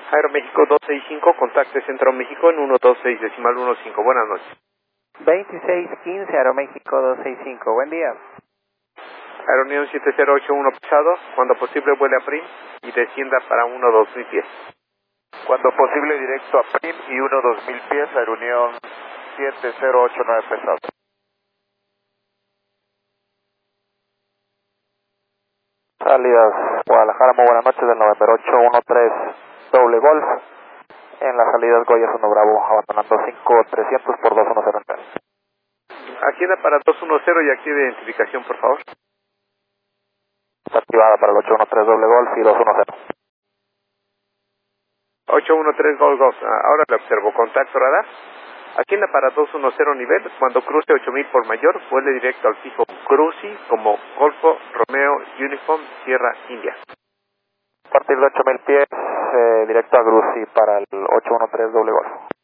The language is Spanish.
Aeroméxico 265, contacte Centro México en 126.15. Buenas noches. 2615, Aeroméxico 265, buen día. Aeronión 7081 pesado, cuando posible vuele a PRIM y descienda para 1-2000 pies. Cuando posible directo a PRIM y 1-2000 pies, Aeronión 7089 pesado. Salidas Guadalajara, muy buenas noches, del November 813 doble Golf. En las salidas Goya 1 Bravo, abandonando 5300 por 210. Agenda para 210 y active identificación, por favor. Está activada para el 813 doble Golf y 210. 813 Golf Golf, ahora le observo, contacto radar. Agenda para 210 nivel, cuando cruce 8000 por mayor, vuele directo al fijo Cruci como Golfo, Romeo, Uniform, Sierra, India. A partir de 8000 pies, directo a Cruci para el 813 doble Golf.